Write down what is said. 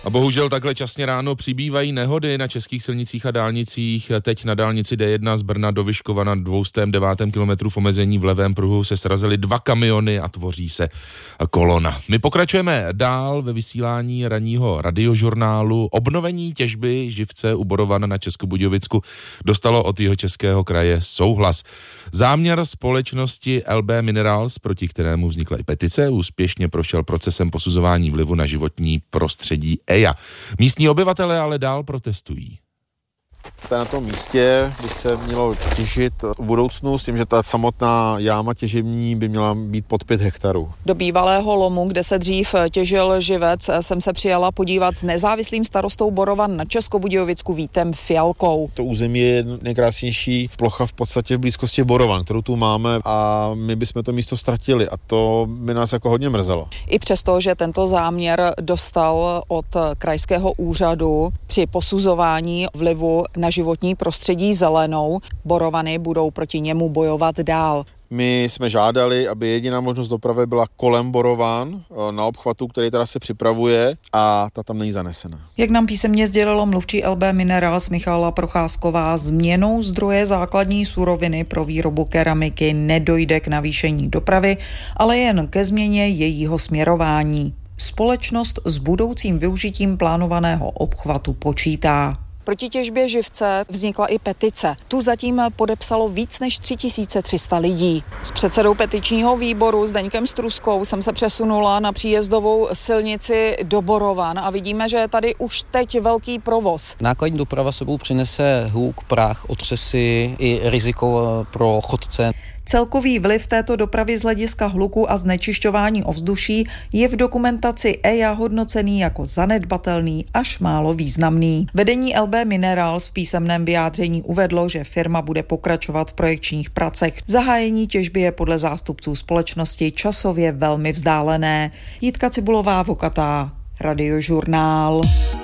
A bohužel takhle časně ráno přibývají nehody na českých silnicích a dálnicích. Teď na dálnici D1 z Brna do Vyškova na 209. kilometru v omezení v levém pruhu se srazily 2 kamiony a tvoří se kolona. My pokračujeme dál ve vysílání ranního radiožurnálu. Obnovení těžby živce u Borovan na Českobudějovicku dostalo od Jihočeského kraje souhlas. Záměr společnosti LB Minerals, proti kterému vznikla i petice, úspěšně prošel procesem posuzování vlivu na životní prostředí EIA. Místní obyvatelé ale dál protestují. Na tom místě by se mělo těžit v budoucnu s tím, že ta samotná jáma těžební by měla být pod 5 hektarů. Do bývalého lomu, kde se dřív těžil živec, jsem se přijela podívat s nezávislým starostou Borovan na Českobudějovicku Vítem Fialkou. To území je nejkrásnější plocha v podstatě v blízkosti Borovan, kterou tu máme, a my bychom to místo ztratili a to by nás jako hodně mrzelo. I přesto, že tento záměr dostal od krajského úřadu při posuzování vlivu na životní prostředí zelenou, Borovany budou proti němu bojovat dál. My jsme žádali, aby jediná možnost dopravy byla kolem Borovan na obchvatu, který teda se připravuje, a ta tam není zanesena. Jak nám písemně sdělilo mluvčí LB Minerals Michala Procházková, změnou zdroje základní suroviny pro výrobu keramiky nedojde k navýšení dopravy, ale jen ke změně jejího směrování. Společnost s budoucím využitím plánovaného obchvatu počítá. Proti těžbě živce vznikla i petice. Tu zatím podepsalo víc než 3300 lidí. S předsedou petičního výboru Zdeňkem Struskou jsem se přesunula na příjezdovou silnici do Borovan a vidíme, že je tady už teď velký provoz. Nákladní doprava sebou přinese hluk, prach, otřesy i riziko pro chodce. Celkový vliv této dopravy z hlediska hluku a znečišťování ovzduší je v dokumentaci EIA hodnocený jako zanedbatelný až málo významný. Vedení LB Minerals v písemném vyjádření uvedlo, že firma bude pokračovat v projekčních pracech. Zahájení těžby je podle zástupců společnosti časově velmi vzdálené. Jitka Cibulová, Vokatá, Radiožurnál.